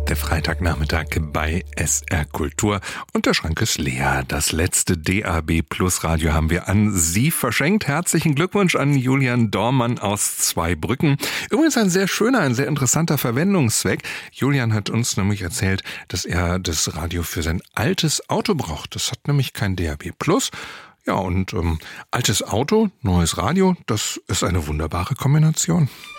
Der Freitagnachmittag bei SR Kultur und der Schrank ist leer. Das letzte DAB Plus Radio haben wir an Sie verschenkt. Herzlichen Glückwunsch an Julian Dormann aus Zweibrücken. Übrigens ein sehr schöner, ein sehr interessanter Verwendungszweck. Julian hat uns nämlich erzählt, dass er das Radio für sein altes Auto braucht. Das hat nämlich kein DAB Plus. Ja, und altes Auto, neues Radio, das ist eine wunderbare Kombination.